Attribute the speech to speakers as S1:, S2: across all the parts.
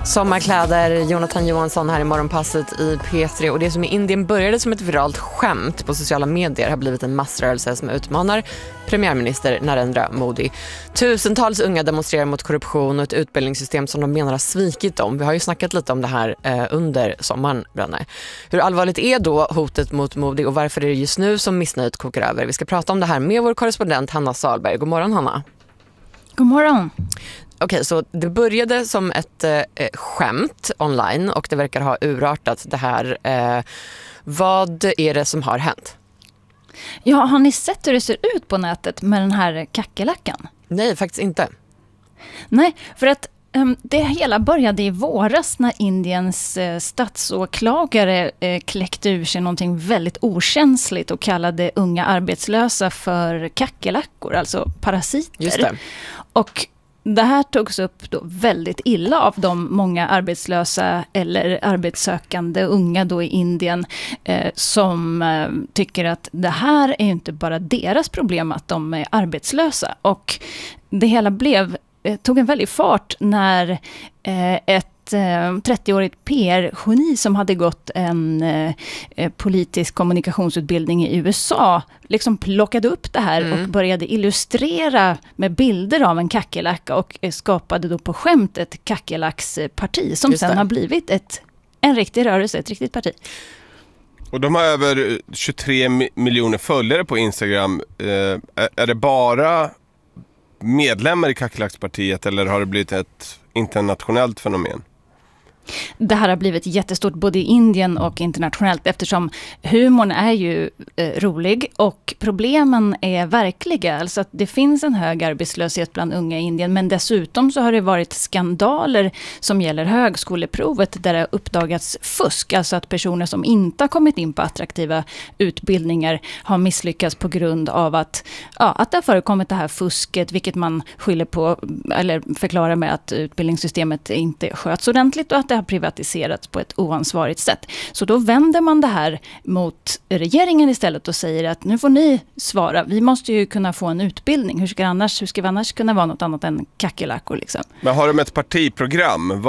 S1: Sommarkläder, Jonathan Johansson här i Morgonpasset i P3. Och det som i Indien började som ett viralt skämt på sociala medier har blivit en massrörelse som utmanar premiärminister Narendra Modi. Tusentals unga demonstrerar mot korruption och ett utbildningssystem som de menar har svikit dem. Vi har ju snackat lite om det här under sommaren, Branne. Hur allvarligt är då hotet mot Modi och varför är det just nu som missnöjet kokar över? Vi ska prata om det här med vår korrespondent Hanna Salberg. God morgon, Hanna.
S2: God morgon.
S1: Okej, så det började som ett skämt online och det verkar ha urartat det här. Vad är det som har hänt?
S2: Ja, har ni sett hur det ser ut på nätet med den här kackerlackan?
S1: Nej, faktiskt inte.
S2: Nej, för att det hela började i våras när Indiens statsåklagare kläckte ur sig någonting väldigt okänsligt och kallade unga arbetslösa för kackerlackor, alltså parasiter.
S1: Just det.
S2: Och det här togs upp då väldigt illa av de många arbetslösa eller arbetssökande unga då i Indien som tycker att det här är inte bara deras problem att de är arbetslösa. Och det hela tog en väldig fart när ett 30-årigt PR-geni som hade gått en politisk kommunikationsutbildning i USA liksom plockade upp det här och började illustrera med bilder av en kackerlacka och skapade då på skämt ett kackerlacksparti som sen har blivit en riktig rörelse, ett riktigt parti.
S3: Och de har över 23 miljoner följare på Instagram. Är det bara medlemmar i kackerlackspartiet eller har det blivit ett internationellt fenomen?
S2: Det här har blivit jättestort både i Indien och internationellt eftersom humorn är ju rolig och problemen är verkliga. Alltså att det finns en hög arbetslöshet bland unga i Indien, men dessutom så har det varit skandaler som gäller högskoleprovet där det har uppdagats fusk. Alltså att personer som inte har kommit in på attraktiva utbildningar har misslyckats på grund av att det har förekommit det här fusket, vilket man skyller på eller förklarar med att utbildningssystemet inte sköts ordentligt och att det har privatiserats på ett oansvarigt sätt. Så då vänder man det här mot regeringen istället och säger att nu får ni svara. Vi måste ju kunna få en utbildning. Hur ska vi annars kunna vara något annat än kackerlackor liksom? Men
S3: har de ett partiprogram?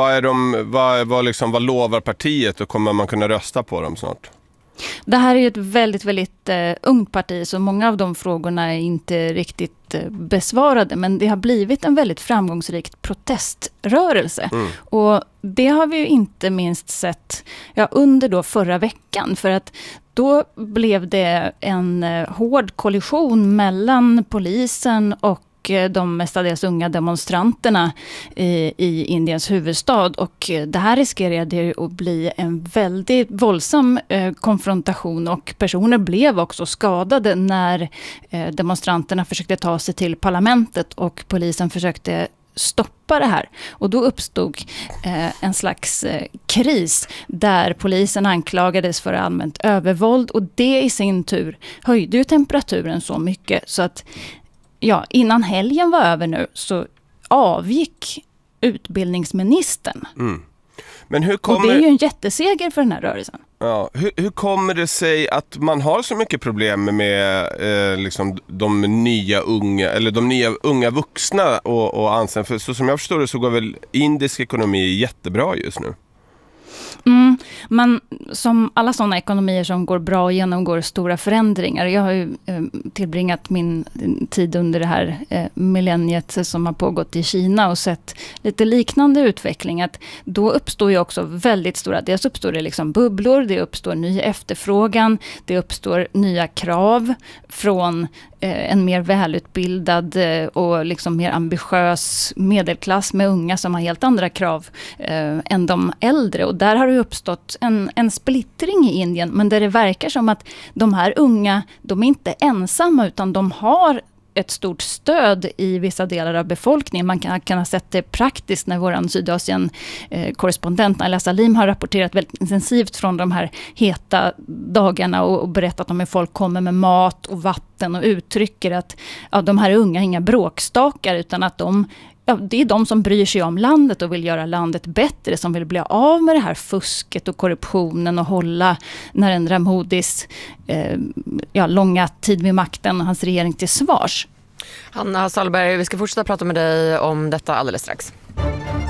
S3: Vad lovar partiet och kommer man kunna rösta på dem snart?
S2: Det här är ju ett väldigt, väldigt ungt parti så många av de frågorna är inte riktigt besvarade, men det har blivit en väldigt framgångsrik proteströrelse. Och det har vi ju inte minst sett under då förra veckan, för att då blev det en hård kollision mellan polisen och de mestadels unga demonstranterna i Indiens huvudstad och det här riskerade att bli en väldigt våldsam konfrontation och personer blev också skadade när demonstranterna försökte ta sig till parlamentet och polisen försökte stoppa det här. Och då uppstod en slags kris där polisen anklagades för allmänt övervåld och det i sin tur höjde ju temperaturen så mycket så att innan helgen var över nu så avgick utbildningsministern.
S3: Men
S2: och det är ju en jätteseger för den här rörelsen.
S3: Ja, hur kommer det sig att man har så mycket problem med de nya unga vuxna och ansen? För så som jag förstår det så går väl indisk ekonomi jättebra just nu?
S2: Men som alla sådana ekonomier som går bra och genomgår stora förändringar. Jag har ju tillbringat min tid under det här millenniet som har pågått i Kina och sett lite liknande utveckling. Att då uppstår ju också väldigt stora, dels uppstår det liksom bubblor, det uppstår ny efterfrågan, det uppstår nya krav från en mer välutbildad och liksom mer ambitiös medelklass med unga som har helt andra krav än de äldre. Och där har det uppstått en splittring i Indien, men där det verkar som att de här unga, de är inte ensamma utan de har ett stort stöd i vissa delar av befolkningen. Man kan ha sett det praktiskt när vår Sydasien-korrespondent Naila Salim har rapporterat väldigt intensivt från de här heta dagarna och berättat om hur folk kommer med mat och vatten och uttrycker att de här unga är inga bråkstakar utan att det är de som bryr sig om landet och vill göra landet bättre, som vill bli av med det här fusket och korruptionen och hålla Narendra Modis långa tid vid makten och hans regering till svars.
S1: Hanna Salberg, vi ska fortsätta prata med dig om detta alldeles strax.